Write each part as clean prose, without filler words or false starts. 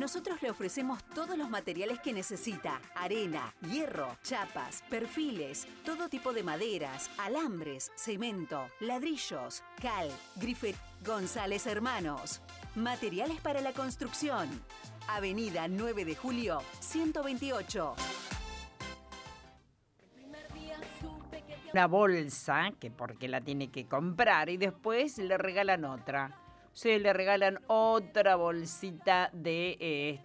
nosotros le ofrecemos todos los materiales que necesita: arena, hierro, chapas, perfiles, todo tipo de maderas, alambres, cemento, ladrillos, cal, grifería. González Hermanos. Materiales para la construcción. Avenida 9 de Julio, 128. Una bolsa, que porque la tiene que comprar, y después le regalan otra. Sí, le regalan otra bolsita de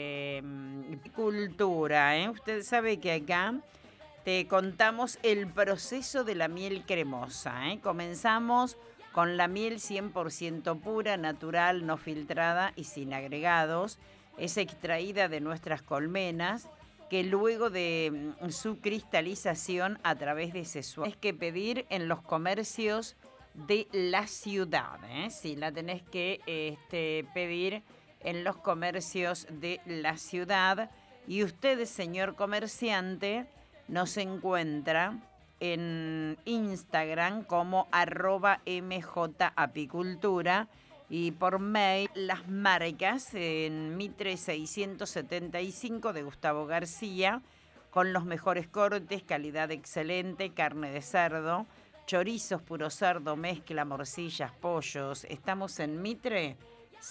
cultura, ¿eh? Usted sabe que acá te contamos el proceso de la miel cremosa, ¿eh? Comenzamos con la miel 100% pura, natural, no filtrada y sin agregados. Es extraída de nuestras colmenas, que luego de su cristalización a través de es que pedir en los comercios de la ciudad, ¿eh? Sí, la tenés que pedir en los comercios de la ciudad. Y usted, señor comerciante, nos encuentra en Instagram como @mjapicultura y por mail las marcas en Mitre 675 de Gustavo García, con los mejores cortes, calidad excelente, carne de cerdo, chorizos, puro cerdo, mezcla, morcillas, pollos. Estamos en Mitre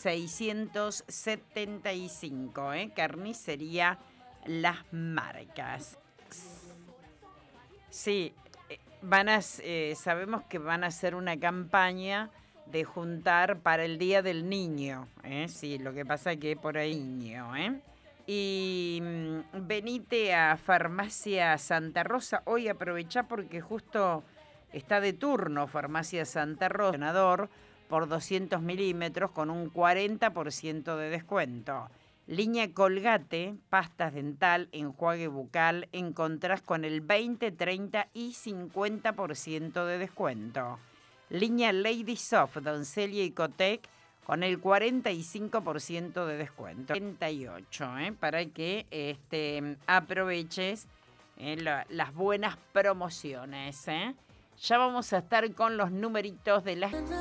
675, Carnicería Las Marcas. Sí, sabemos que van a hacer una campaña de juntar para el Día del Niño, Sí, lo que pasa que por ahí niño, Y venite a Farmacia Santa Rosa. Hoy aprovechá porque justo está de turno Farmacia Santa Rosa, ganador por 200 milímetros con un 40% de descuento. Línea Colgate, pastas dental, enjuague bucal, encontrás con el 20, 30 y 50% de descuento. Línea Lady Soft, Doncelia y Cotec, con el 45% de descuento. 38, para que aproveches las buenas promociones. Ya vamos a estar con los numeritos de las...